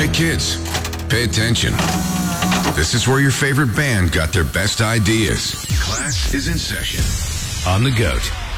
Hey kids, pay attention. This is where your favorite band got their best ideas. Class is in session on The GOAT.